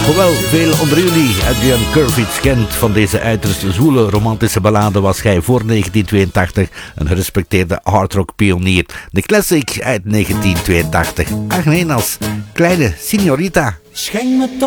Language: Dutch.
Hoewel veel onder jullie Adrian Curvitz kent van deze uiterst zwoele romantische ballade, was hij voor 1982 een gerespecteerde hardrock pionier. De classic uit 1982. Agnenas, kleine signorita. Schenk me toch